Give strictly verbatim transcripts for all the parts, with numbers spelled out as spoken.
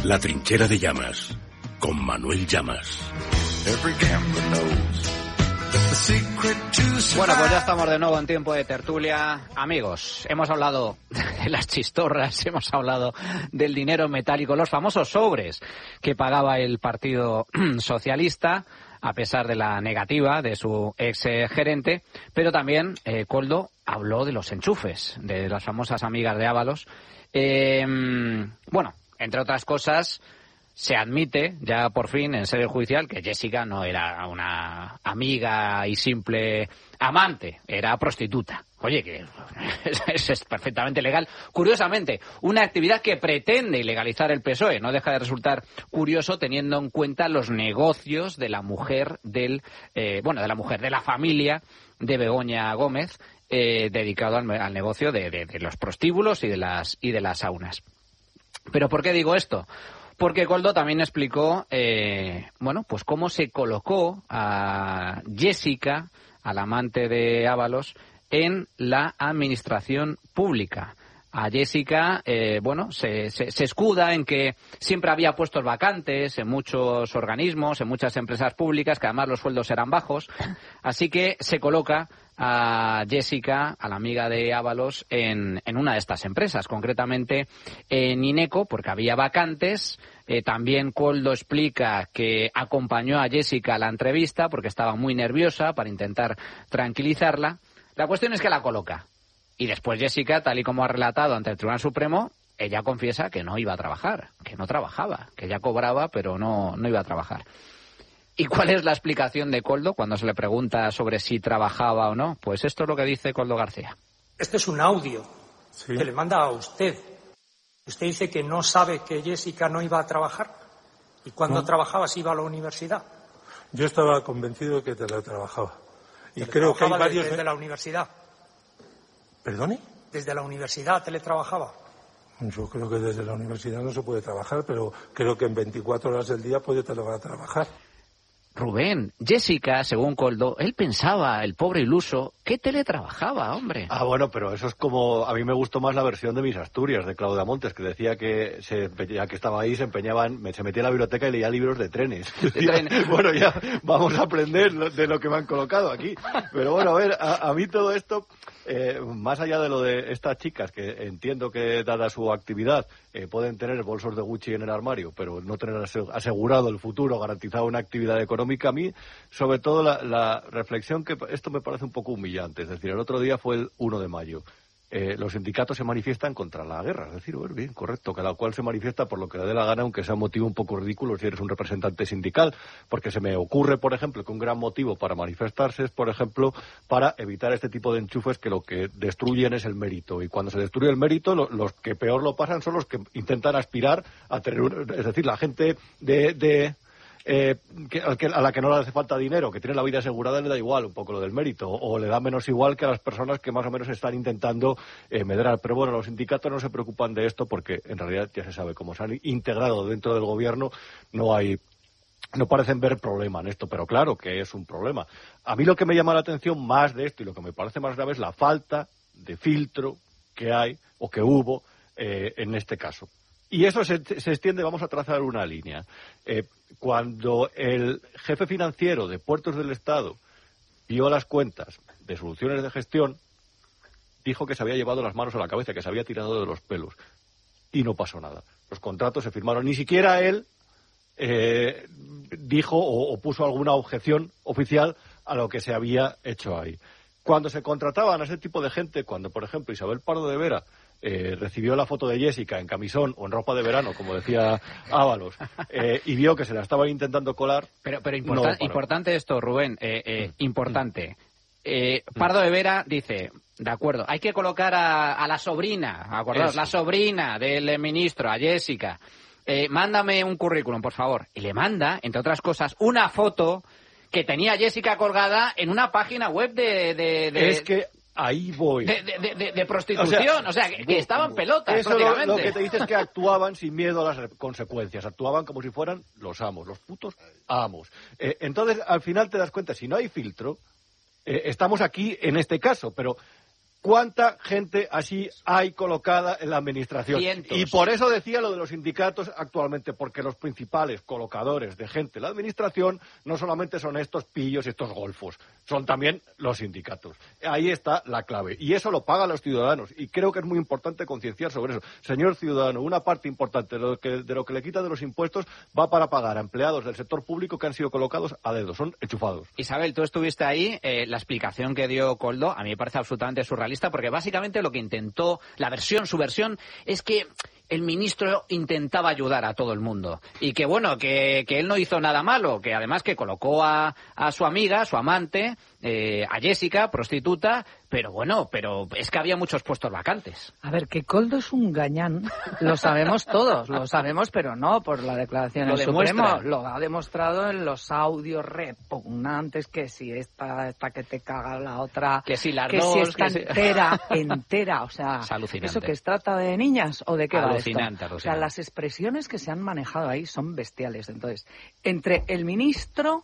La trinchera de Llamas, con Manuel Llamas. Bueno, pues ya estamos de nuevo en tiempo de tertulia. Amigos, hemos hablado de las chistorras, hemos hablado del dinero metálico, los famosos sobres que pagaba el Partido Socialista, a pesar de la negativa de su ex gerente, pero también eh, Koldo habló de los enchufes, de las famosas amigas de Ábalos. Eh, bueno, entre otras cosas, se admite ya por fin en sede judicial que Jessica no era una amiga y simple amante, era prostituta. Oye, que eso es perfectamente legal. Curiosamente, una actividad que pretende ilegalizar el P S O E. No deja de resultar curioso teniendo en cuenta los negocios de la mujer del, eh, bueno, de la mujer, de la familia de Begoña Gómez, eh, dedicado al, al negocio de, de, de los prostíbulos y de las y de las saunas. ¿Pero por qué digo esto? Porque Koldo también explicó, eh, bueno, pues cómo se colocó a Jessica, al amante de Ábalos, en la administración pública. A Jessica, eh, bueno, se, se, se escuda en que siempre había puestos vacantes en muchos organismos, en muchas empresas públicas, que además los sueldos eran bajos. Así que se coloca a Jessica, a la amiga de Ábalos, en, en una de estas empresas, concretamente en Ineco, porque había vacantes. Eh, también Koldo explica que acompañó a Jessica a la entrevista porque estaba muy nerviosa, para intentar tranquilizarla. La cuestión es que la coloca. Y después Jessica, tal y como ha relatado ante el Tribunal Supremo, ella confiesa que no iba a trabajar, que no trabajaba, que ya cobraba, pero no, no iba a trabajar. ¿Y cuál es la explicación de Koldo cuando se le pregunta sobre si trabajaba o no? Pues esto es lo que dice Koldo García. Este es un audio sí. que le manda a usted. Usted dice que no sabe que Jessica no iba a trabajar. ¿Y cuando no. trabajaba se iba a la universidad? Yo estaba convencido de que teletrabajaba. Y creo que hay varios... Desde, desde la universidad. ¿Perdone? Desde la universidad teletrabajaba. Yo creo que desde la universidad no se puede trabajar, pero creo que en veinticuatro horas del día puede trabajar. Rubén, Jessica, según Koldo, él pensaba, el pobre iluso, que teletrabajaba, hombre. Ah, bueno, pero eso es como... A mí me gustó más la versión de Mis Asturias, de Claudia Montes, que decía que se, ya que estaba ahí, se empeñaba en, se metía en la biblioteca y leía libros de trenes. De trenes. Bueno, ya vamos a aprender de lo que me han colocado aquí. Pero bueno, a ver, a, a mí todo esto... Eh, más allá de lo de estas chicas, que entiendo que dada su actividad eh, pueden tener bolsos de Gucci en el armario, pero no tener asegurado el futuro, garantizado una actividad económica, a mí, sobre todo la, la reflexión que esto me parece un poco humillante. Es decir, el otro día fue el uno de mayo. Eh, los sindicatos se manifiestan contra la guerra, es decir, bueno, bien, correcto, cada cual se manifiesta por lo que le dé la gana, aunque sea un motivo un poco ridículo si eres un representante sindical, porque se me ocurre, por ejemplo, que un gran motivo para manifestarse es, por ejemplo, para evitar este tipo de enchufes que lo que destruyen es el mérito, y cuando se destruye el mérito, lo, los que peor lo pasan son los que intentan aspirar a tener, un, es decir, la gente de... de Eh, que, a la que no le hace falta dinero, que tiene la vida asegurada, le da igual un poco lo del mérito, o le da menos igual que a las personas que más o menos están intentando eh, medrar. Pero bueno, los sindicatos no se preocupan de esto porque en realidad ya se sabe cómo se han integrado dentro del gobierno, no hay... No parecen ver problema en esto, pero claro que es un problema. A mí lo que me llama la atención más de esto y lo que me parece más grave es la falta de filtro que hay o que hubo eh, en este caso. Y eso se, se extiende, vamos a trazar una línea. Eh, cuando el jefe financiero de Puertos del Estado vio las cuentas de Soluciones de Gestión, dijo que se había llevado las manos a la cabeza, que se había tirado de los pelos. Y no pasó nada. Los contratos se firmaron. Ni siquiera él eh, dijo o, o puso alguna objeción oficial a lo que se había hecho ahí. Cuando se contrataban a ese tipo de gente, cuando, por ejemplo, Isabel Pardo de Vera Eh, recibió la foto de Jessica en camisón o en ropa de verano, como decía Ábalos, eh, y vio que se la estaban intentando colar. Pero, pero importan, no importante esto, Rubén, eh, eh, importante. Eh, Pardo de Vera dice, de acuerdo, hay que colocar a, a la sobrina, acordaos, la sobrina del ministro, a Jessica. Eh, mándame un currículum, por favor. Y le manda, entre otras cosas, una foto que tenía Jessica colgada en una página web de... de, de... Es que... Ahí voy. De, de, de, de prostitución, o sea, o sea que, que estaban pelotas eso prácticamente. Lo, lo que te dice es que actuaban sin miedo a las consecuencias, actuaban como si fueran los amos, los putos amos. Eh, entonces, al final te das cuenta, si no hay filtro, eh, estamos aquí en este caso, pero ¿Cuánta gente así hay colocada en la administración? Cientos. Y por eso decía lo de los sindicatos actualmente, porque los principales colocadores de gente en la administración no solamente son estos pillos, estos golfos, son también los sindicatos. Ahí está la clave. Y eso lo pagan los ciudadanos. Y creo que es muy importante concienciar sobre eso. Señor ciudadano, una parte importante de lo que, de lo que le quita de los impuestos va para pagar a empleados del sector público que han sido colocados a dedo. Son enchufados. Isabel, tú estuviste ahí. Eh, la explicación que dio Koldo a mí me parece absolutamente surrealista, porque básicamente lo que intentó, la versión, su versión, es que el ministro intentaba ayudar a todo el mundo. Y que, bueno, que, que él no hizo nada malo, que además que colocó a, a su amiga, su amante, eh, a Jessica, prostituta, pero bueno, pero es que había muchos puestos vacantes. A ver, que Koldo es un gañán, lo sabemos todos, lo sabemos, pero no por la declaración del Supremo. Lo ha demostrado en los audios repugnantes, que si esta, esta que te caga la otra, que si las que dos, si está que entera, si... entera, o sea, ¿eso que es trata de niñas o de qué va esto? Alucinante. O sea, las expresiones que se han manejado ahí son bestiales. Entonces, entre el ministro,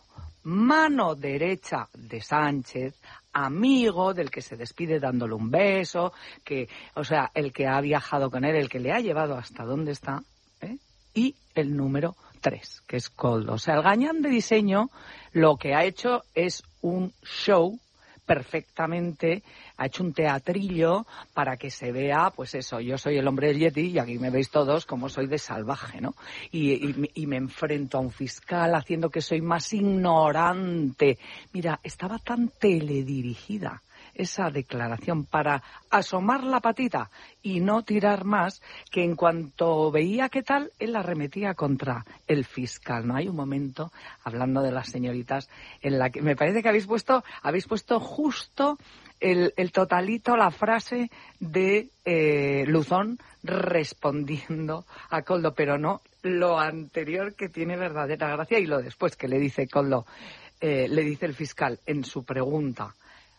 mano derecha de Sánchez, amigo del que se despide dándole un beso, que, o sea, el que ha viajado con él, el que le ha llevado hasta donde está, ¿eh? Y el número tres, que es Koldo. O sea, el gañán de diseño lo que ha hecho es un show perfectamente, ha hecho un teatrillo para que se vea, pues eso, yo soy el hombre del Yeti y aquí me veis todos como soy de salvaje, ¿no? Y, y, y me enfrento a un fiscal haciendo que soy más ignorante. Mira, estaba tan teledirigida esa declaración para asomar la patita y no tirar más, que en cuanto veía qué tal, él la arremetía contra el fiscal. No hay un momento, hablando de las señoritas, en la que me parece que habéis puesto, habéis puesto justo el, el totalito, la frase de eh, Luzón respondiendo a Koldo, pero no lo anterior, que tiene verdadera gracia, y lo después que le dice Koldo, eh, le dice el fiscal en su pregunta.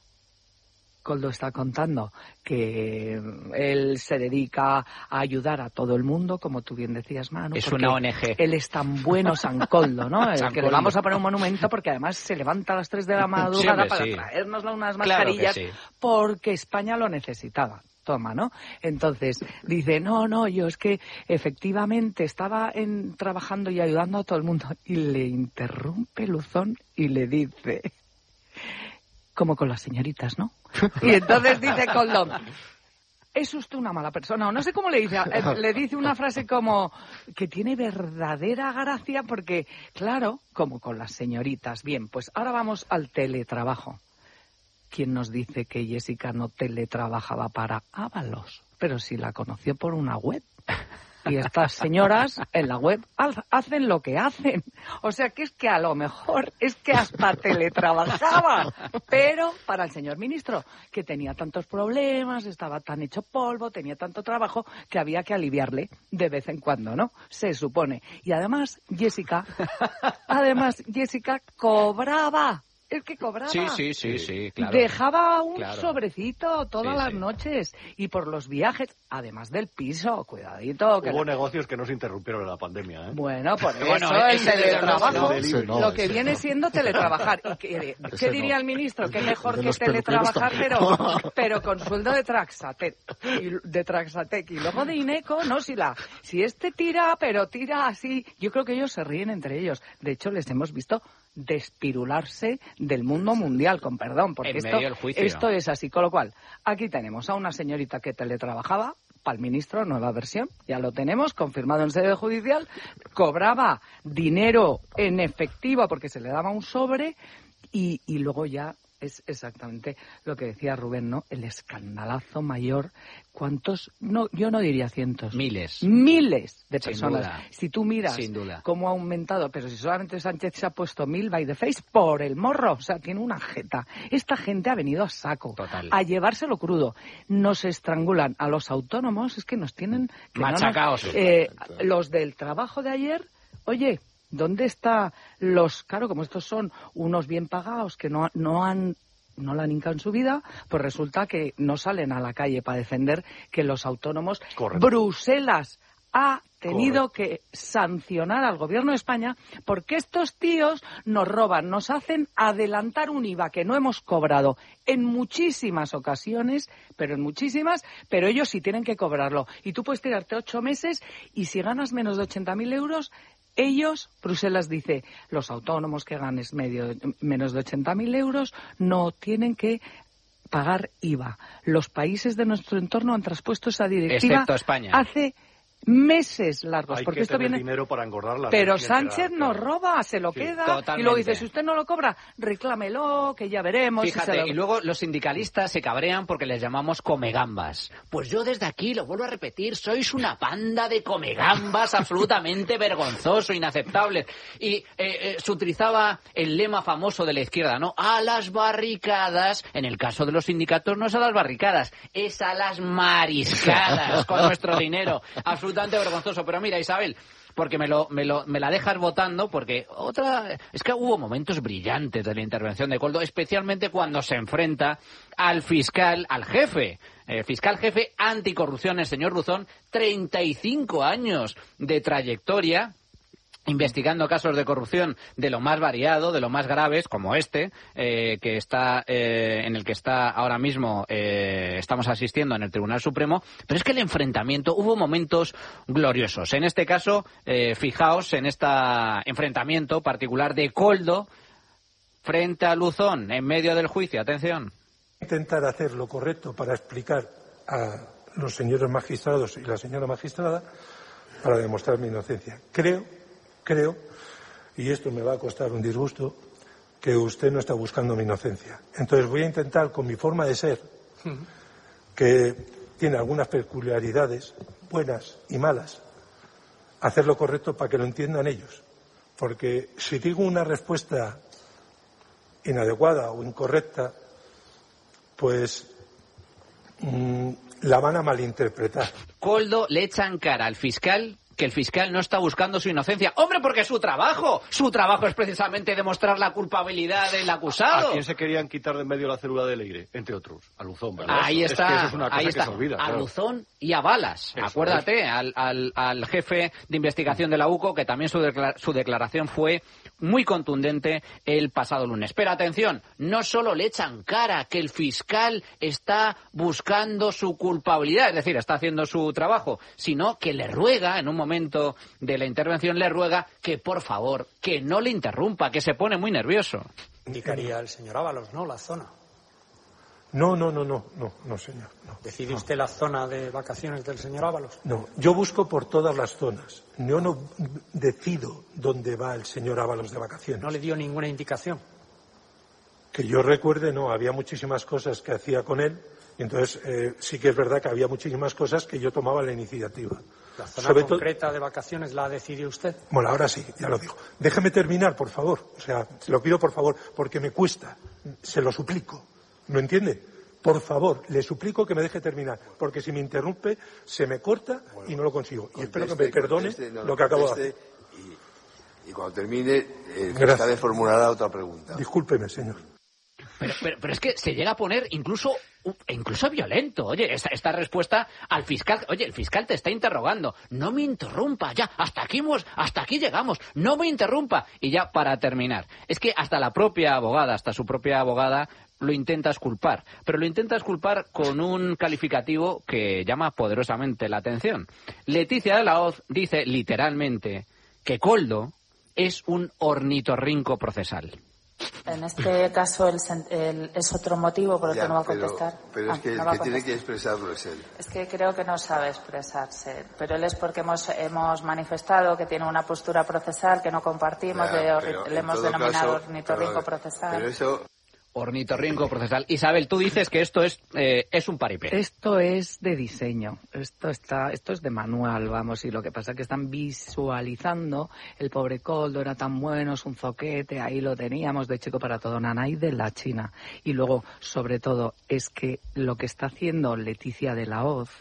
Koldo está contando que él se dedica a ayudar a todo el mundo, como tú bien decías, Manu. Es una O N G. Él es tan bueno, San Koldo, ¿no? El San que Koldo. le vamos a poner un monumento, porque además se levanta a las tres de la madrugada sí, para sí. traernos unas Claro mascarillas, que sí. porque España lo necesitaba. Toma, ¿no? Entonces dice, no, no, yo es que efectivamente estaba en, trabajando y ayudando a todo el mundo. Y le interrumpe Luzón y le dice, como con las señoritas, ¿no? Y entonces dice Koldo, es usted una mala persona, o no sé cómo le dice, le dice una frase como que tiene verdadera gracia, porque, claro, como con las señoritas. Bien, pues ahora vamos al teletrabajo. ¿Quién nos dice que Jessica no teletrabajaba para Ábalos? Pero si la conoció por una web. Y estas señoras en la web hacen lo que hacen. O sea, que es que a lo mejor es que hasta teletrabajaba. Pero para el señor ministro, que tenía tantos problemas, estaba tan hecho polvo, tenía tanto trabajo, que había que aliviarle de vez en cuando, ¿no? Se supone. Y además, Jessica, además, Jessica cobraba. Es que cobraba. Sí, sí, sí, sí, claro. Dejaba un claro. sobrecito todas sí, las sí. noches. Y por los viajes, además del piso, cuidadito. Que Hubo la... negocios que no se interrumpieron en la pandemia, ¿eh? Bueno, por eso bueno, el ese teletrabajo, ese no, lo que ese viene no. siendo teletrabajar. ¿Y qué, ¿qué diría no. el ministro? Que mejor De que los teletrabajar, pero, peluqueros pero con sueldo de Traxatec. Y, de Traxatec. Y luego de Ineco, no, si la si este tira, pero tira así. Yo creo que ellos se ríen entre ellos. De hecho, les hemos visto despirularse del mundo mundial, con perdón, porque En esto, medio del juicio. esto es así. Con lo cual, aquí tenemos a una señorita que teletrabajaba, para el ministro, nueva versión, ya lo tenemos, confirmado en sede judicial, cobraba dinero en efectivo porque se le daba un sobre, y, y luego ya es exactamente lo que decía Rubén, ¿no? El escandalazo mayor. ¿Cuántos? No, yo no diría cientos. Miles. Miles de Sin personas. duda. Si tú miras Sin duda. cómo ha aumentado, pero si solamente Sánchez se ha puesto mil by the face por el morro, o sea, tiene una jeta. Esta gente ha venido a saco, Total. a llevárselo crudo. Nos estrangulan a los autónomos, es que nos tienen... Que no nos- Machacaos. eh, los del trabajo de ayer, oye, ¿dónde está los... Claro, como estos son unos bien pagados que no, no han... no la han hincado en su vida, pues resulta que no salen a la calle para defender que los autónomos... Correcto. Bruselas ha tenido Correcto. que sancionar al gobierno de España porque estos tíos nos roban, nos hacen adelantar un I V A que no hemos cobrado en muchísimas ocasiones, pero en muchísimas, pero ellos sí tienen que cobrarlo. Y tú puedes tirarte ocho meses y si ganas menos de ochenta mil euros, ellos, Bruselas dice, los autónomos que ganes medio, menos de ochenta mil euros no tienen que pagar I V A. Los países de nuestro entorno han traspuesto esa directiva excepto España. hace meses largos. Hay porque que esto tener viene... dinero para engordar la Pero red, Sánchez claro, nos claro. roba, se lo Sí, queda. totalmente. Y luego dice, si usted no lo cobra, reclámelo, que ya veremos. Fíjate, si se lo... y luego los sindicalistas se cabrean porque les llamamos comegambas. Pues yo desde aquí lo vuelvo a repetir, sois una banda de comegambas absolutamente vergonzoso, inaceptable. Y eh, eh, se utilizaba el lema famoso de la izquierda, ¿no? A las barricadas. En el caso de los sindicatos no es a las barricadas, es a las mariscadas con nuestro dinero. Absolutamente vergonzoso. Pero mira, Isabel, porque me lo, me lo me la dejas votando, porque otra es que hubo momentos brillantes de la intervención de Koldo, especialmente cuando se enfrenta al fiscal, al jefe, eh, fiscal jefe anticorrupción, el señor Ruzón, treinta y cinco años de trayectoria investigando casos de corrupción de lo más variado, de lo más graves, como este, eh, que está eh, en el que está ahora mismo eh, estamos asistiendo en el Tribunal Supremo. Pero es que el enfrentamiento, hubo momentos gloriosos. En este caso, eh, fijaos en este enfrentamiento particular de Koldo frente a Luzón en medio del juicio. Atención. Intentar hacer lo correcto para explicar a los señores magistrados y la señora magistrada para demostrar mi inocencia. Creo Creo, y esto me va a costar un disgusto, que usted no está buscando mi inocencia. Entonces voy a intentar, con mi forma de ser, que tiene algunas peculiaridades, buenas y malas, hacer lo correcto para que lo entiendan ellos. Porque si digo una respuesta inadecuada o incorrecta, pues mmm, la van a malinterpretar. Koldo le echa en cara al fiscal que el fiscal no está buscando su inocencia. ¡Hombre, porque es su trabajo! Su trabajo es precisamente demostrar la culpabilidad del acusado. ¿A quién se querían quitar de en medio la célula de Leire? Entre otros, a Luzón, ¿verdad? Ahí Es está, que eso es una cosa ahí que está. se olvida, a claro. Luzón y a Balas. Eso Acuérdate, al, al, al jefe de investigación de la U C O, que también su, declara- su declaración fue muy contundente el pasado lunes. Pero atención, no solo le echan cara que el fiscal está buscando su culpabilidad, es decir, está haciendo su trabajo, sino que le ruega, en un momento de la intervención, le ruega que, por favor, que no le interrumpa, que se pone muy nervioso. Indicaría el señor Ábalos, ¿no? La zona. No, no, no, no, no, no, señor. No, ¿Decide no. usted la zona de vacaciones del señor Ábalos? No, yo busco por todas las zonas. Yo no decido dónde va el señor Ábalos de vacaciones. ¿No le dio ninguna indicación? Que yo recuerde, no, había muchísimas cosas que hacía con él, y entonces eh, sí que es verdad que había muchísimas cosas que yo tomaba la iniciativa. ¿La zona Sobre concreta de vacaciones la decidió usted? Bueno, ahora sí, ya lo digo. Déjeme terminar, por favor. O sea, se lo pido por favor, porque me cuesta. Se lo suplico. ¿No entiende? Por favor, le suplico que me deje terminar, porque si me interrumpe, se me corta bueno, y no lo consigo. Y espero que me perdone conteste, no, lo que acabo de hacer. Y, y cuando termine, eh, González formulará otra pregunta. Discúlpeme, señor. Pero, pero, pero es que se llega a poner incluso incluso violento. Oye, esta, esta respuesta al fiscal, oye, el fiscal te está interrogando, no me interrumpa, ya, hasta aquí hemos, hasta aquí llegamos, no me interrumpa. Y ya para terminar, es que hasta la propia abogada, hasta su propia abogada lo intenta exculpar, pero lo intenta exculpar con un calificativo que llama poderosamente la atención. Leticia de la Hoz dice literalmente que Koldo es un ornitorrinco procesal. En este caso el, el, es otro motivo por el ya, que no va a pero, contestar. Pero es ah, que el no que tiene que expresarlo es él. Es que creo que no sabe expresarse. Pero él es porque hemos, hemos manifestado que tiene una postura procesal que no compartimos, ya, de, le hemos denominado caso, ornitorrinco pero, procesal. Pero eso... Ornitorrinco procesal. Isabel, tú dices que esto es eh, es un paripé. Esto es de diseño, esto está, esto es de manual, vamos, y lo que pasa es que están visualizando el pobre Koldo, era tan bueno, es un zoquete, ahí lo teníamos de chico para todo, nanay de la China. Y luego, sobre todo, es que lo que está haciendo Leticia de la Hoz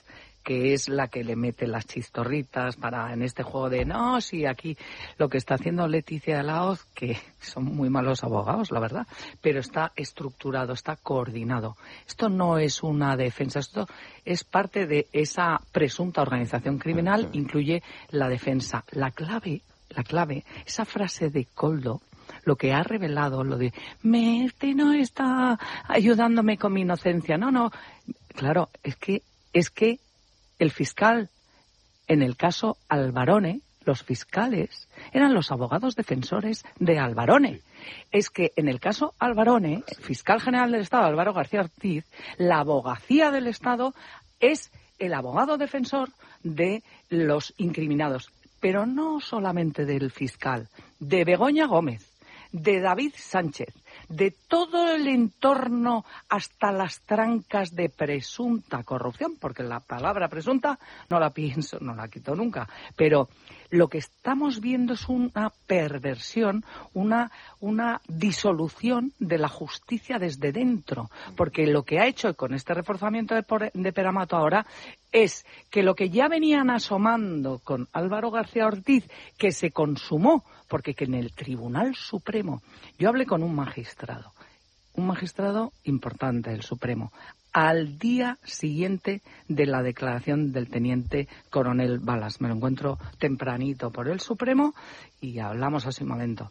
que es la que le mete las chistorritas para en este juego de no, sí, aquí lo que está haciendo Leticia de la Hoz, que son muy malos abogados, la verdad, pero está estructurado, está coordinado. Esto no es una defensa, esto es parte de esa presunta organización criminal, incluye la defensa. La clave, la clave, esa frase de Koldo, lo que ha revelado, lo de, me, este no está ayudándome con mi inocencia. No, no. Claro, es que, es que el fiscal, en el caso Alvarone, los fiscales eran los abogados defensores de Alvarone. Es que en el caso Alvarone, fiscal general del Estado, Álvaro García Ortiz, la abogacía del Estado es el abogado defensor de los incriminados. Pero no solamente del fiscal, de Begoña Gómez, de David Sánchez, de todo el entorno hasta las trancas de presunta corrupción, porque la palabra presunta no la pienso, no la quito nunca, pero lo que estamos viendo es una perversión, una, una disolución de la justicia desde dentro, porque lo que ha hecho con este reforzamiento de, de Peramato ahora es que lo que ya venían asomando con Álvaro García Ortiz, que se consumó, porque que en el Tribunal Supremo, yo hablé con un magistrado, un magistrado importante del Supremo, al día siguiente de la declaración del teniente coronel Balas. Me lo encuentro tempranito por el Supremo y hablamos hace un momento.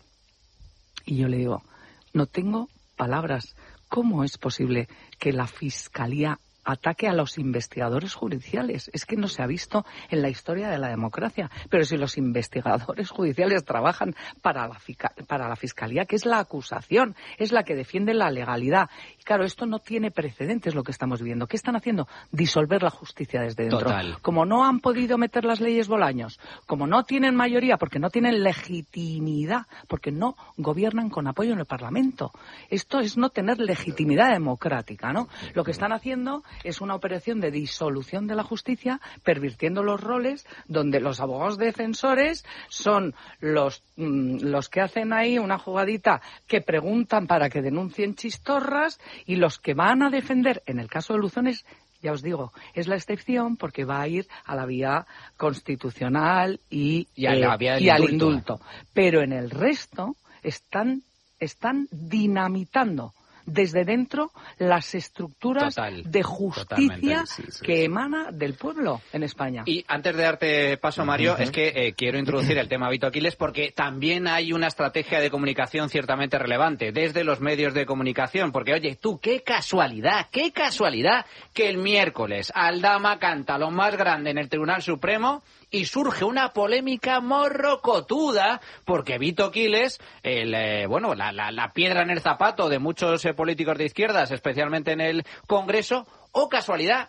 Y yo le digo, no tengo palabras. ¿Cómo es posible que la Fiscalía ataque a los investigadores judiciales? Es que no se ha visto en la historia de la democracia. Pero si los investigadores judiciales trabajan para la, para la Fiscalía, que es la acusación, es la que defiende la legalidad. Y claro, esto no tiene precedentes lo que estamos viendo. ¿Qué están haciendo? Disolver la justicia desde dentro. Total. Como no han podido meter las leyes Bolaños, como no tienen mayoría, porque no tienen legitimidad, porque no gobiernan con apoyo en el Parlamento. Esto es no tener legitimidad democrática, ¿no? Lo que están haciendo es una operación de disolución de la justicia, pervirtiendo los roles, donde los abogados defensores son los, mmm, los que hacen ahí una jugadita que preguntan para que denuncien chistorras, y los que van a defender, en el caso de Luzones, ya os digo, es la excepción porque va a ir a la vía constitucional y, y, a la vía del y al indulto. indulto. Pero en el resto están, están dinamitando desde dentro las estructuras Total, de justicia sí, sí, que sí. emana del pueblo en España. Y antes de darte paso, Mario, uh-huh. es que eh, quiero introducir el tema Vito Aquiles porque también hay una estrategia de comunicación ciertamente relevante desde los medios de comunicación. Porque, oye, tú, qué casualidad, qué casualidad que el miércoles Aldama canta lo más grande en el Tribunal Supremo y surge una polémica morrocotuda porque Vito Aquiles, el, eh, bueno, la, la, la piedra en el zapato de muchos eh, políticos de izquierdas, especialmente en el Congreso, o casualidad,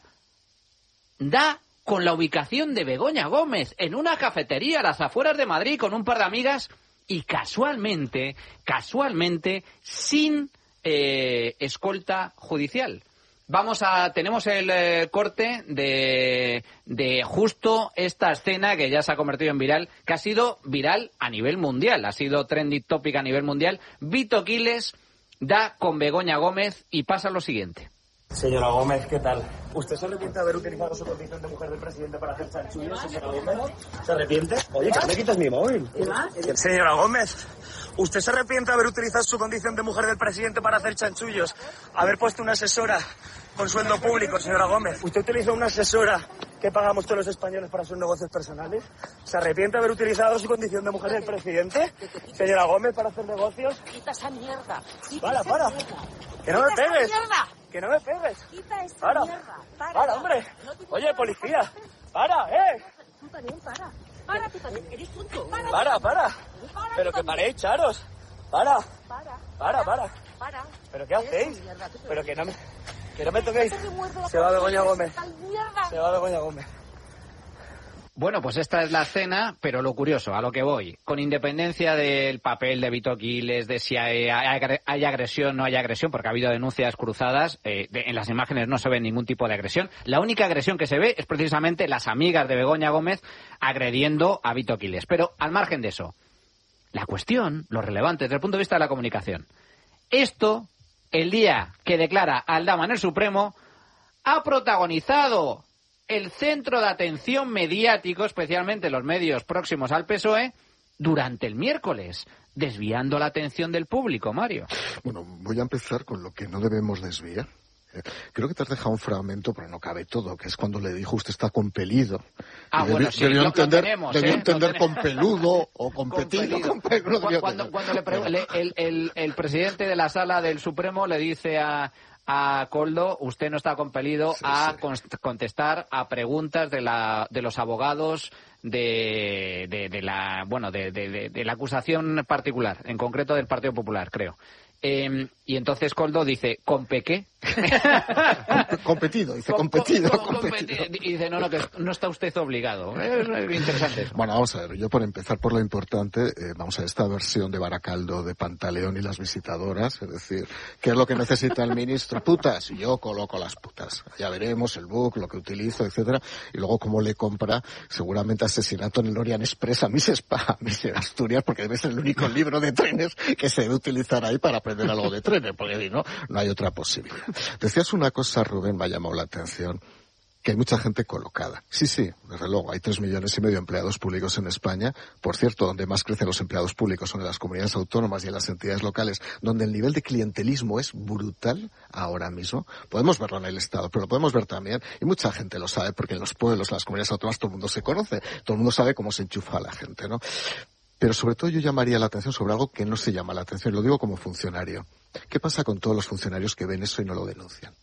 da con la ubicación de Begoña Gómez en una cafetería a las afueras de Madrid con un par de amigas y casualmente, casualmente, sin eh, escolta judicial. Vamos a, tenemos el eh, corte de, de justo esta escena que ya se ha convertido en viral, que ha sido viral a nivel mundial, ha sido trending topic a nivel mundial. Vito Aquiles da con Begoña Gómez y pasa lo siguiente. Señora Gómez, ¿qué tal? ¿Usted se arrepiente de haber utilizado su condición de mujer del presidente para hacer chanchullos, señora Gómez? ¿Se arrepiente? Oye, que me quitas mi móvil. ¿Qué va? Señora Gómez, ¿usted se arrepiente de haber utilizado su condición de mujer del presidente para hacer chanchullos? Haber puesto una asesora con sueldo público, señora Gómez. ¿Usted utilizó una asesora que pagamos todos los españoles para sus negocios personales? ¿Se arrepiente de haber utilizado su condición de mujer del presidente, señora Gómez, para hacer negocios? Quita esa mierda. Quita para, esa para. Mierda. Que no me pegues. Mierda. Que no me pegues. Quita esa para. mierda. Para. Para, hombre. No Oye, policía. Para, eh. Tú también, para. Para, tú también. Eres tonto. Para, para. para. para Pero que paréis, charos. Para. Para. Para, para. Para. ¿Pero qué hacéis? Mierda, Pero que no me... Que no me toquéis. Se, Se va Begoña Gómez. Se va Begoña Gómez. Bueno, pues esta es la escena, pero lo curioso, a lo que voy, con independencia del papel de Vito Aquiles, de si hay, hay, hay agresión o no hay agresión, porque ha habido denuncias cruzadas, eh, de, en las imágenes no se ve ningún tipo de agresión. La única agresión que se ve es precisamente las amigas de Begoña Gómez agrediendo a Vito Aquiles. Pero al margen de eso, la cuestión, lo relevante desde el punto de vista de la comunicación, esto, el día que declara Aldama en el Supremo, ha protagonizado el centro de atención mediático, especialmente los medios próximos al P S O E, durante el miércoles, desviando la atención del público, Mario. Bueno, voy a empezar con lo que no debemos desviar. Creo que te has dejado un fragmento, pero no cabe todo, que es cuando le dijo usted está compelido. Ah, y bueno, debió, sí, debió lo, entender, lo tenemos, debió ¿eh? entender con peludo o competido. Con cuando, cuando, cuando le pre- le, el, el, el presidente de la Sala del Supremo le dice a, a Koldo, usted no está compelido sí, a sí. contestar a preguntas de, la, de los abogados de, de, de la bueno de, de, de, de la acusación particular, en concreto del Partido Popular, creo. Eh, y entonces Koldo dice, ¿con qué? competido, dice, competido, con, con, competido. Y dice, no, no, que no está usted obligado. Es interesante. Bueno, vamos a ver, yo por empezar por lo importante, eh, vamos a ver esta versión de Baracaldo de Pantaleón y las visitadoras, es decir, ¿qué es lo que necesita el ministro? Putas, y yo coloco las putas. Ya veremos el book, lo que utilizo, etcétera, y luego cómo le compra, seguramente Asesinato en el Orient Express a mis, a mis Asturias, porque debe ser el único libro de trenes que se debe utilizar ahí para aprender algo de trenes, porque si no, no hay otra posibilidad. Decías una cosa, Rubén, me ha llamado la atención, que hay mucha gente colocada. Sí, sí, desde luego, hay tres millones y medio de empleados públicos en España. Por cierto, donde más crecen los empleados públicos son en las comunidades autónomas y en las entidades locales, donde el nivel de clientelismo es brutal ahora mismo. Podemos verlo en el Estado, pero lo podemos ver también, y mucha gente lo sabe, porque en los pueblos, en las comunidades autónomas, todo el mundo se conoce, todo el mundo sabe cómo se enchufa a la gente, ¿no? Pero sobre todo yo llamaría la atención sobre algo que no se llama la atención, lo digo como funcionario. ¿Qué pasa con todos los funcionarios que ven eso y no lo denuncian?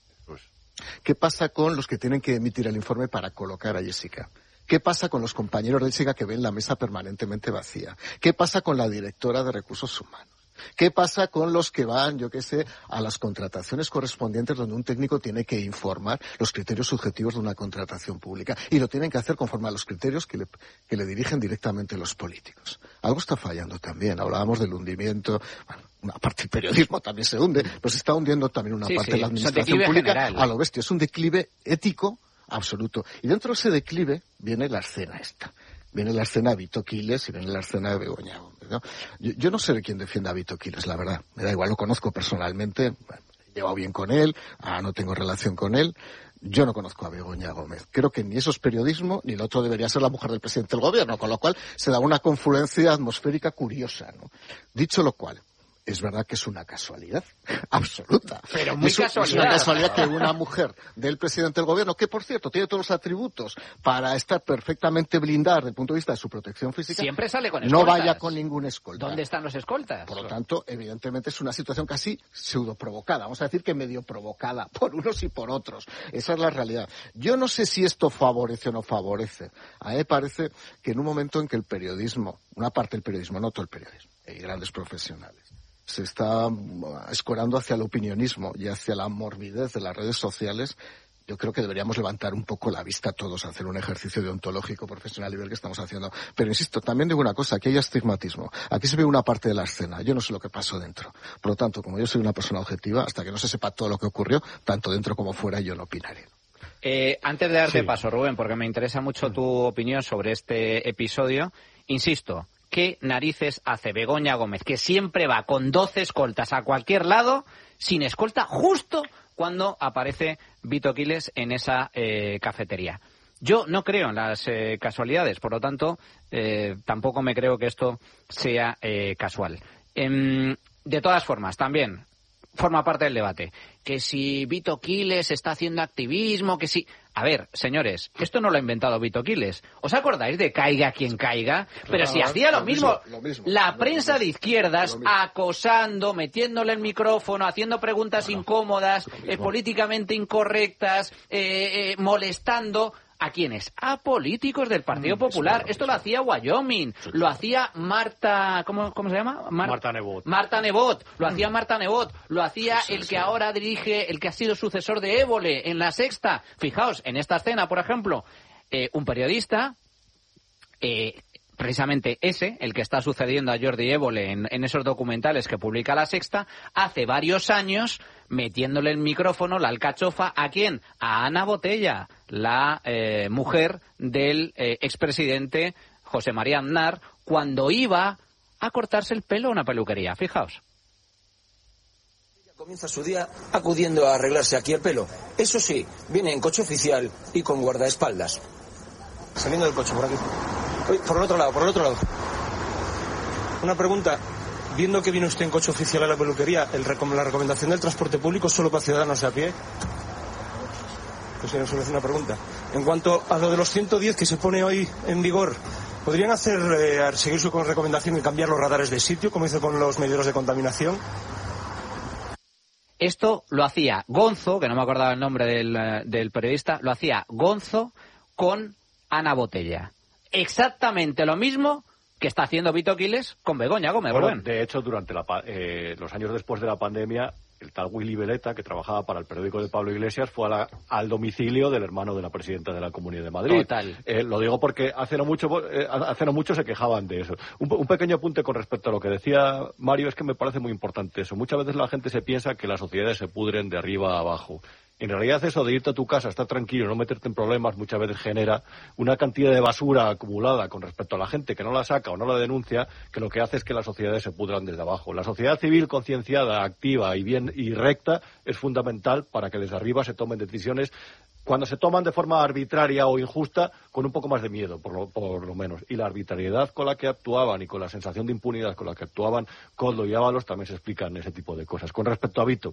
¿Qué pasa con los que tienen que emitir el informe para colocar a Jessica? ¿Qué pasa con los compañeros de Jessica que ven la mesa permanentemente vacía? ¿Qué pasa con la directora de Recursos Humanos? ¿Qué pasa con los que van, yo qué sé, a las contrataciones correspondientes donde un técnico tiene que informar los criterios subjetivos de una contratación pública? Y lo tienen que hacer conforme a los criterios que le, que le dirigen directamente los políticos. Algo está fallando también. Hablábamos del hundimiento. Bueno, una parte del periodismo también se hunde, pero se está hundiendo también una sí, parte sí. de la administración pública general. A lo bestia. Es un declive ético absoluto. Y dentro de ese declive viene la escena esta. Viene la escena de Vito Quiles y viene la escena de Begoña Gómez, ¿no? Yo, yo no sé de quién defiende a Vito Quiles, la verdad. Me da igual, lo conozco personalmente. Bueno, he llevado bien con él, ah, no tengo relación con él. Yo no conozco a Begoña Gómez. Creo que ni eso es periodismo, ni lo otro debería ser la mujer del presidente del gobierno, con lo cual se da una confluencia atmosférica curiosa, ¿no? Dicho lo cual, es verdad que es una casualidad absoluta. Pero muy es, casualidad. Es una casualidad que una mujer del presidente del gobierno, que por cierto tiene todos los atributos para estar perfectamente blindada desde el punto de vista de su protección física, siempre sale con escoltas. No vaya con ningún escolta. ¿Dónde están los escoltas? Por lo tanto, evidentemente es una situación casi pseudo provocada. Vamos a decir que medio provocada por unos y por otros. Esa es la realidad. Yo no sé si esto favorece o no favorece. A mí me parece que en un momento en que el periodismo, una parte del periodismo, no todo el periodismo, hay grandes profesionales, se está escorando hacia el opinionismo y hacia la morbidez de las redes sociales, yo creo que deberíamos levantar un poco la vista todos, hacer un ejercicio deontológico profesional y ver qué estamos haciendo. Pero insisto, también digo una cosa, aquí hay estigmatismo. Aquí se ve una parte de la escena, yo no sé lo que pasó dentro. Por lo tanto, como yo soy una persona objetiva, hasta que no se sepa todo lo que ocurrió, tanto dentro como fuera, yo no opinaré. Eh, antes de darte sí. paso, Rubén, porque me interesa mucho tu opinión sobre este episodio, insisto, ¿qué narices hace Begoña Gómez, que siempre va con doce escoltas a cualquier lado, sin escolta, justo cuando aparece Vito Quiles en esa eh, cafetería? Yo no creo en las eh, casualidades, por lo tanto, eh, tampoco me creo que esto sea eh, casual. Eh, de todas formas, también forma parte del debate. Que si Vito Quiles está haciendo activismo, que si... A ver, señores, esto no lo ha inventado Vito Quiles. ¿Os acordáis de Caiga quien caiga? Pero si hacía lo, lo, mismo, mismo, lo mismo, la prensa de izquierdas acosando, metiéndole el micrófono, haciendo preguntas bueno, incómodas, eh, políticamente incorrectas, eh, eh, molestando... ¿A quiénes? A políticos del Partido Popular. Esto lo hacía Wyoming, lo hacía Marta... ¿Cómo, cómo se llama? Mar... Marta Nebot. Marta Nebot, lo hacía Marta Nebot, lo hacía el que ahora dirige, el que ha sido sucesor de Évole en La Sexta. Fijaos, en esta escena, por ejemplo, eh, un periodista... Eh, precisamente ese, el que está sucediendo a Jordi Évole en, en esos documentales que publica La Sexta, hace varios años metiéndole el micrófono, la alcachofa, ¿a quién? A Ana Botella, la eh, mujer del eh, expresidente José María Aznar, cuando iba a cortarse el pelo a una peluquería. Fijaos. Comienza su día acudiendo a arreglarse aquí el pelo. Eso sí, viene en coche oficial y con guardaespaldas. Saliendo del coche, por aquí. Uy, por el otro lado, por el otro lado. Una pregunta. Viendo que viene usted en coche oficial a la peluquería, el recom- la recomendación del transporte público es solo para ciudadanos de a pie. Pues si no, solo es una pregunta. En cuanto a lo de los ciento diez que se pone hoy en vigor, ¿podrían hacer eh, seguir su recomendación y cambiar los radares de sitio, como hizo con los medidores de contaminación? Esto lo hacía Gonzo, que no me acordaba el nombre del, del periodista, lo hacía Gonzo con Ana Botella. Exactamente lo mismo que está haciendo Vito Quiles con Begoña Gómez. Bueno, de hecho, durante la, eh, los años después de la pandemia, el tal Willy Veleta, que trabajaba para el periódico de Pablo Iglesias, fue a la, al domicilio del hermano de la presidenta de la Comunidad de Madrid. Total. Eh, lo digo porque hace no mucho eh, hace no mucho se quejaban de eso. Un, un pequeño apunte con respecto a lo que decía Mario, es que me parece muy importante eso. Muchas veces la gente se piensa que las sociedades se pudren de arriba a abajo. En realidad eso de irte a tu casa, estar tranquilo, no meterte en problemas, muchas veces genera una cantidad de basura acumulada con respecto a la gente que no la saca o no la denuncia, que lo que hace es que las sociedades se pudran desde abajo. La sociedad civil concienciada, activa y bien y recta es fundamental para que desde arriba se tomen decisiones, cuando se toman de forma arbitraria o injusta, con un poco más de miedo, por lo, por lo menos. Y la arbitrariedad con la que actuaban y con la sensación de impunidad con la que actuaban Koldo y Ábalos también se explican ese tipo de cosas. Con respecto a Vito,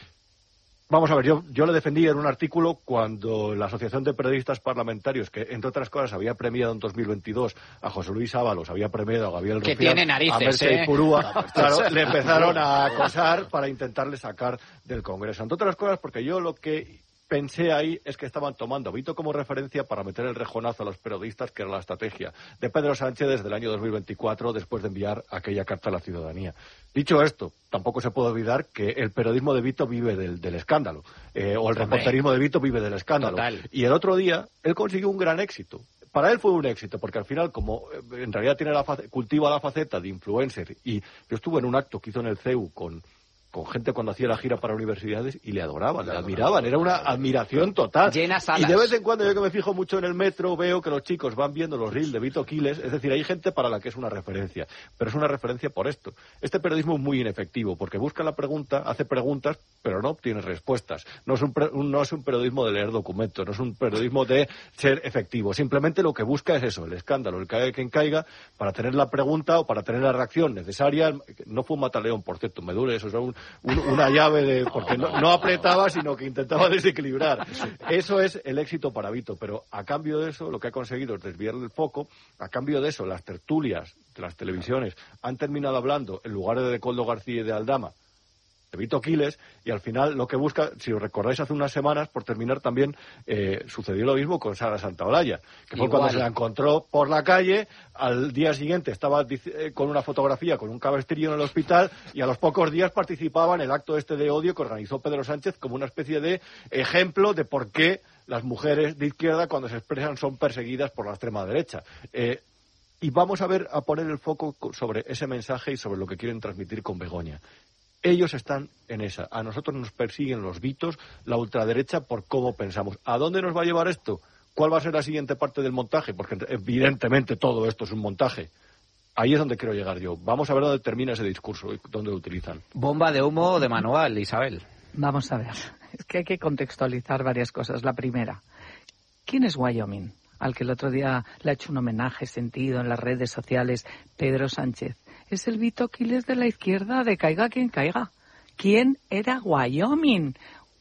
vamos a ver, yo, yo le defendí en un artículo cuando la Asociación de Periodistas Parlamentarios, que entre otras cosas había premiado en dos mil veintidós a José Luis Ábalos, había premiado a Gabriel que Rufián, tiene narices, a Mercè ¿eh? Purúa, claro, le empezaron a acosar para intentarle sacar del Congreso. Entre otras cosas porque yo lo que pensé ahí es que estaban tomando a Vito como referencia para meter el rejonazo a los periodistas, que era la estrategia de Pedro Sánchez desde el año dos mil veinticuatro, después de enviar aquella carta a la ciudadanía. Dicho esto, tampoco se puede olvidar que el periodismo de Vito vive del, del escándalo, eh, o el reporterismo de Vito vive del escándalo. Total. Y el otro día, él consiguió un gran éxito. Para él fue un éxito, porque al final, como eh, en realidad tiene la face- cultiva la faceta de influencer, y yo estuve en un acto que hizo en el C E U con... con gente cuando hacía la gira para universidades y le adoraban, le admiraban, era una admiración total. Llenas salas. Y de vez en cuando, yo que me fijo mucho en el metro, veo que los chicos van viendo los reels de Vito Quiles, es decir, hay gente para la que es una referencia, pero es una referencia por esto. Este periodismo es muy inefectivo, porque busca la pregunta, hace preguntas, pero no obtiene respuestas. No es un, pre- un- no es un periodismo de leer documentos, no es un periodismo de ser efectivo. Simplemente lo que busca es eso, el escándalo, el caiga quien caiga, para tener la pregunta o para tener la reacción necesaria. No fue un mataleón, por cierto, me duele eso, es un Un, una llave de porque no, no apretaba, sino que intentaba desequilibrar. Eso es el éxito para Vito, pero a cambio de eso lo que ha conseguido es desviarle el foco. A cambio de eso, las tertulias de las televisiones han terminado hablando, en lugar de Koldo García y de Aldama, de Vito Quiles, y al final lo que busca, si os recordáis hace unas semanas, por terminar también, eh, sucedió lo mismo con Sara Santaolalla, que fue Igual. cuando se la encontró por la calle, al día siguiente estaba eh, con una fotografía con un cabestrillo en el hospital, y a los pocos días participaba en el acto este de odio que organizó Pedro Sánchez como una especie de ejemplo de por qué las mujeres de izquierda, cuando se expresan, son perseguidas por la extrema derecha. Eh, y vamos a ver, a poner el foco sobre ese mensaje y sobre lo que quieren transmitir con Begoña. Ellos están en esa. A nosotros nos persiguen los Vitos, la ultraderecha, por cómo pensamos. ¿A dónde nos va a llevar esto? ¿Cuál va a ser la siguiente parte del montaje? Porque evidentemente todo esto es un montaje. Ahí es donde quiero llegar yo. Vamos a ver dónde termina ese discurso y dónde lo utilizan. Bomba de humo de manual, Isabel. Vamos a ver. Es que hay que contextualizar varias cosas. La primera, ¿quién es Wyoming? Al que el otro día le ha hecho un homenaje sentido en las redes sociales Pedro Sánchez. Es el Vito Quiles de la izquierda, de caiga quien caiga. ¿Quién era Wyoming?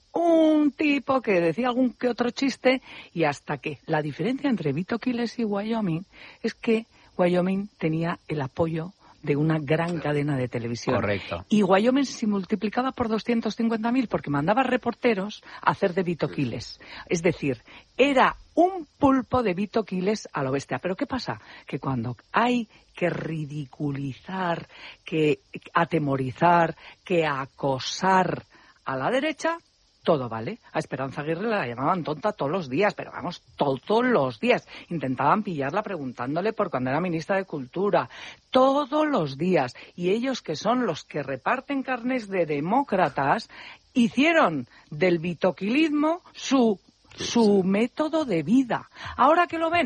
Un tipo que decía algún que otro chiste, y hasta que la diferencia entre Vito Quiles y Wyoming es que Wyoming tenía el apoyo de una gran cadena de televisión. Correcto. Y Wyoming se multiplicaba por doscientos cincuenta mil porque mandaba reporteros a hacer de Vito Quiles. Es decir, era un pulpo de Vito Quiles a lo bestia. Pero ¿qué pasa? Que cuando hay que ridiculizar, que atemorizar, que acosar a la derecha, todo vale. A Esperanza Aguirre la llamaban tonta todos los días, pero vamos, todos los días. Intentaban pillarla preguntándole por cuando era ministra de Cultura. Todos los días. Y ellos, que son los que reparten carnes de demócratas, hicieron del vitoquilismo su, su método de vida. Ahora que lo ven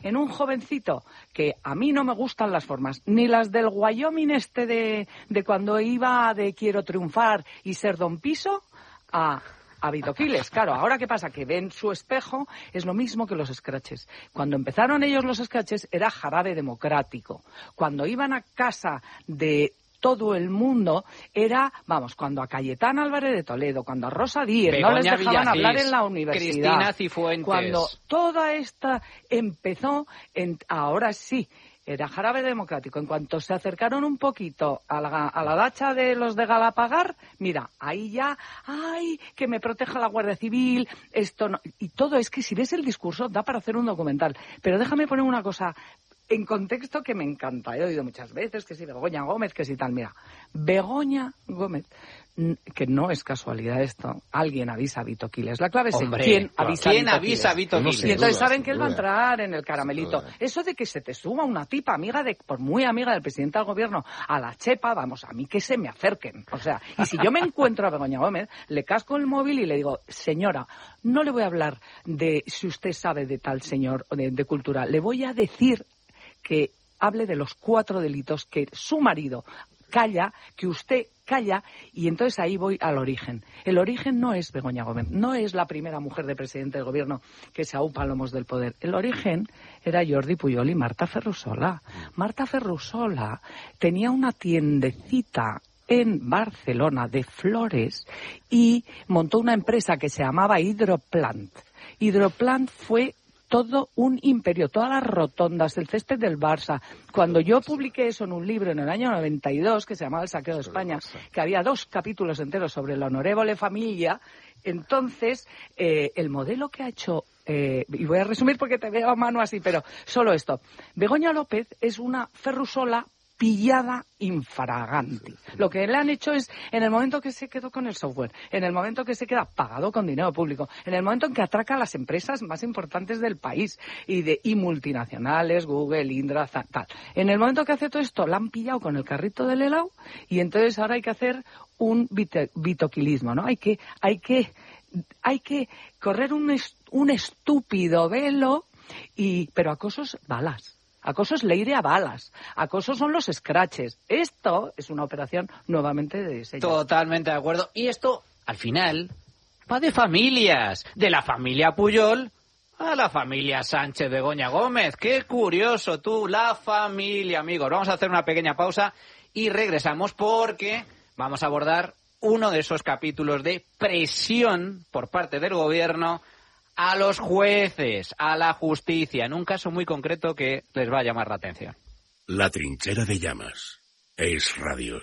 en un jovencito que a mí no me gustan las formas, ni las del Wyoming este de, de cuando iba de quiero triunfar y ser don Piso, a... a Vito Quiles. Claro, ahora ¿qué pasa? Que ven su espejo, es lo mismo que los scratches. Cuando empezaron ellos los scratches era jarabe democrático. Cuando iban a casa de todo el mundo era, vamos, cuando a Cayetana Álvarez de Toledo, cuando a Rosa Díez Begoña no les dejaban Villacís, hablar en la universidad. Cristina Cifuentes. Cuando toda esta empezó, en, ahora sí, era jarabe democrático. En cuanto se acercaron un poquito a la, a la dacha de los de Galapagar, mira, ahí ya, ay, que me proteja la Guardia Civil, esto no... Y todo es que si ves el discurso da para hacer un documental. Pero déjame poner una cosa en contexto que me encanta. He oído muchas veces que si Begoña Gómez, que si tal. Mira, Begoña Gómez, que no es casualidad esto, alguien avisa a Vito Quiles. La clave es Hombre, quién claro. avisa, ¿Quién a, Vito avisa a Vito Quiles? Quiles? Y entonces duda, saben que él va a duda. entrar en el caramelito. Eso de que se te suba una tipa amiga de, por muy amiga del presidente del gobierno, a la chepa, vamos, a mí que se me acerquen. O sea, y si yo me encuentro a Begoña Gómez, le casco el móvil y le digo, señora, no le voy a hablar de si usted sabe de tal señor de, de cultura, le voy a decir que hable de los cuatro delitos que su marido calla, que usted calla, y entonces ahí voy al origen. El origen no es Begoña Gómez, no es la primera mujer de presidente del gobierno que se aupa a lomos del poder. El origen era Jordi Pujol y Marta Ferrusola. Marta Ferrusola tenía una tiendecita en Barcelona de flores y montó una empresa que se llamaba Hidroplant. Hidroplant fue todo un imperio, todas las rotondas, el césped del Barça. Cuando yo publiqué eso en un libro en el año noventa y dos, que se llamaba El saqueo de España, que había dos capítulos enteros sobre la honorevole familia, entonces eh, el modelo que ha hecho, eh, y voy a resumir porque te veo a mano así, pero solo esto. Begoña López es una Ferrusola pillada infraganti. Lo que le han hecho es, en el momento que se quedó con el software, en el momento que se queda pagado con dinero público, en el momento en que atraca a las empresas más importantes del país y de y multinacionales, Google, Indra, tal. En el momento que hace todo esto, la han pillado con el carrito del helado y entonces ahora hay que hacer un vite, vitoquilismo, ¿no? Hay que, hay que, hay que correr un, est, un estúpido velo y, pero acosos balas. Acoso es Leire a balas. Acoso son los scratches. Esto es una operación nuevamente de diseño. Totalmente de acuerdo. Y esto, al final, va de familias. De la familia Pujol a la familia Sánchez Begoña Gómez. Qué curioso tú, la familia, amigos. Vamos a hacer una pequeña pausa y regresamos porque vamos a abordar uno de esos capítulos de presión por parte del gobierno a los jueces, a la justicia, en un caso muy concreto que les va a llamar la atención. La trinchera de llamas. Es radio.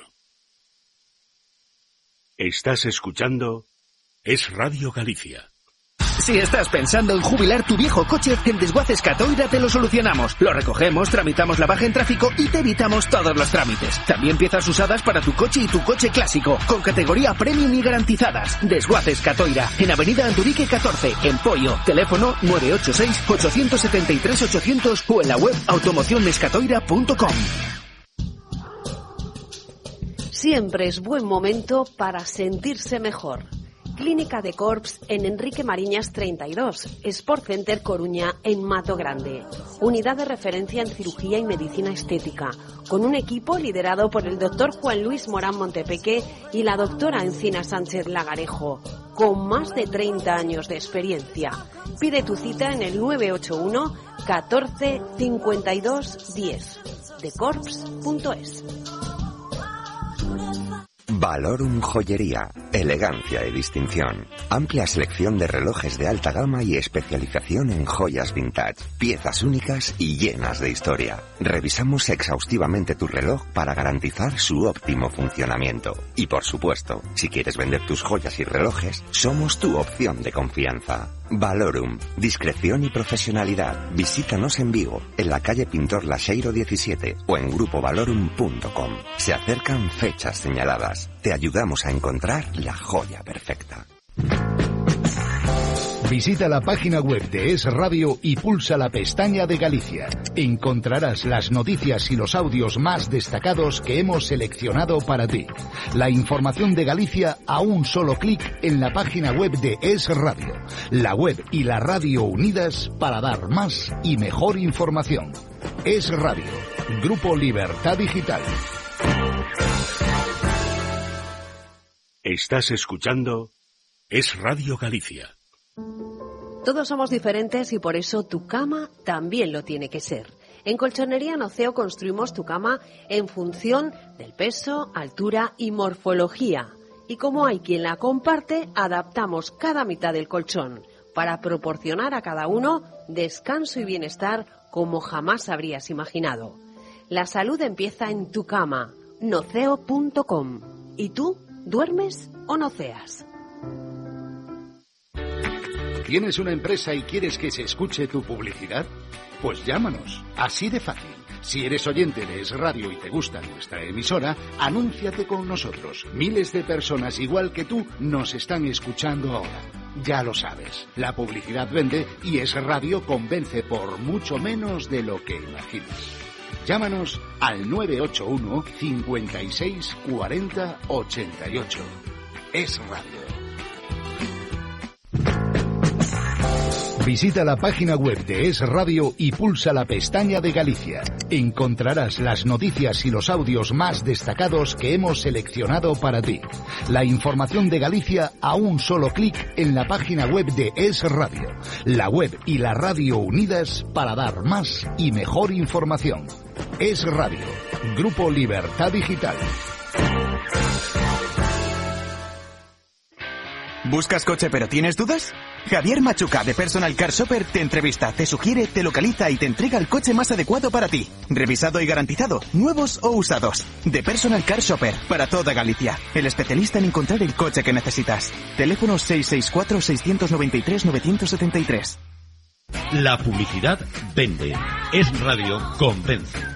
Estás escuchando Es Radio Galicia. Si estás pensando en jubilar tu viejo coche, en Desguaces Catoira te lo solucionamos. Lo recogemos, tramitamos la baja en tráfico y te evitamos todos los trámites. También piezas usadas para tu coche y tu coche clásico, con categoría premium y garantizadas. Desguaces Catoira, en Avenida Andurique catorce, en Poio. Teléfono nueve ocho seis, ocho siete tres, ocho cero cero o en la web automoción escatoira punto com. Siempre es buen momento para sentirse mejor. Clínica de Corps en Enrique Mariñas treinta y dos, Sport Center Coruña en Mato Grande. Unidad de referencia en cirugía y medicina estética, con un equipo liderado por el doctor Juan Luis Morán Montepeque y la doctora Encina Sánchez Lagarejo, con más de treinta años de experiencia. Pide tu cita en el nueve ocho uno, catorce, cincuenta y dos, diez, de corps punto es. Valorum Joyería, elegancia y distinción. Amplia selección de relojes de alta gama y especialización en joyas vintage, piezas únicas y llenas de historia. Revisamos exhaustivamente tu reloj para garantizar su óptimo funcionamiento. Y por supuesto, si quieres vender tus joyas y relojes, somos tu opción de confianza. Valorum, discreción y profesionalidad. Visítanos en Vigo, en la calle Pintor Laxeiro diecisiete o en grupo valorum punto com. Se acercan fechas señaladas. Te ayudamos a encontrar la joya perfecta. Visita la página web de Es Radio y pulsa la pestaña de Galicia. Encontrarás las noticias y los audios más destacados que hemos seleccionado para ti. La información de Galicia a un solo clic en la página web de Es Radio. La web y la radio unidas para dar más y mejor información. Es Radio, Grupo Libertad Digital. Estás escuchando Es Radio Galicia. Todos somos diferentes y por eso tu cama también lo tiene que ser. En Colchonería Noceo construimos tu cama en función del peso, altura y morfología. Y como hay quien la comparte, adaptamos cada mitad del colchón para proporcionar a cada uno descanso y bienestar como jamás habrías imaginado. La salud empieza en tu cama, noceo punto com. ¿Y tú, duermes o noceas? ¿Tienes una empresa y quieres que se escuche tu publicidad? Pues llámanos, así de fácil. Si eres oyente de Es Radio y te gusta nuestra emisora, anúnciate con nosotros. Miles de personas igual que tú nos están escuchando ahora. Ya lo sabes, la publicidad vende y Es Radio convence por mucho menos de lo que imaginas. Llámanos al nueve ocho uno, cincuenta y seis, cuarenta, ochenta y ocho. Es Radio. Visita la página web de Es Radio y pulsa la pestaña de Galicia. Encontrarás las noticias y los audios más destacados que hemos seleccionado para ti. La información de Galicia a un solo clic en la página web de Es Radio. La web y la radio unidas para dar más y mejor información. Es Radio, Grupo Libertad Digital. ¿Buscas coche pero tienes dudas? Javier Machuca de Personal Car Shopper te entrevista, te sugiere, te localiza y te entrega el coche más adecuado para ti. Revisado y garantizado, nuevos o usados. De Personal Car Shopper, para toda Galicia. El especialista en encontrar el coche que necesitas. Teléfono seis seis cuatro, seis nueve tres, nueve siete tres. La publicidad vende. Es Radio convence.